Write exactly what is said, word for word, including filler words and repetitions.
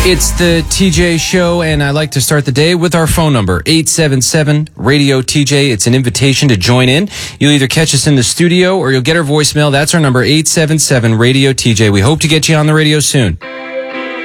It's the T J Show, and I like to start the day with our phone number, eight seven seven, radio T J. It's an invitation to join in. You'll either catch us in the studio or you'll get our voicemail. That's our number, eight seven seven, radio T J. We hope to get you on the radio soon.